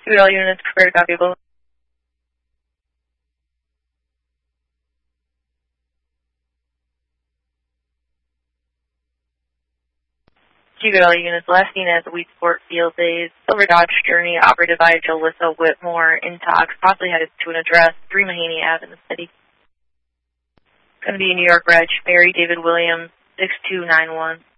To all units, prepare to copy both. To all units, last seen at the Wheatsport Field Days, Silver Dodge Journey, operated by Jalissa Whitmore in Tox, possibly headed to an address, 3 Mahaney Ave in the city. Going to be New York Reg, Barry David Williams, 6291.